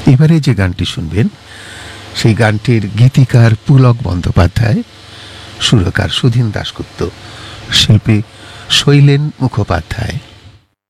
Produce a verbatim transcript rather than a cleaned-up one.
এবারে যে গানটি শুনবেন সেই গানটির গীতিকার পুলক বন্দ্যোপাধ্যায়, সুরকার সুধীন দাশগুপ্ত, শিল্পী শৈলেন মুখোপাধ্যায়।